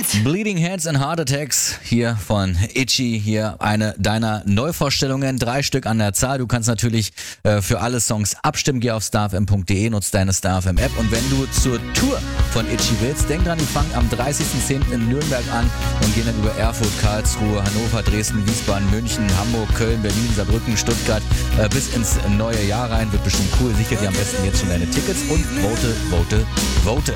Hit. Bleeding Heads and Heart Attacks hier von Itchy, hier eine deiner Neuvorstellungen, 3 Stück an der Zahl. Du kannst natürlich für alle Songs abstimmen, geh auf starfm.de, nutz deine StarFM App und wenn du zur Tour von Itchy willst, denk dran, die fangen am 30.10. in Nürnberg an und gehen dann über Erfurt, Karlsruhe, Hannover, Dresden, Wiesbaden, München, Hamburg, Köln, Berlin, Saarbrücken, Stuttgart bis ins neue Jahr rein. Wird bestimmt cool. Sicher dir am besten jetzt schon deine Tickets und vote.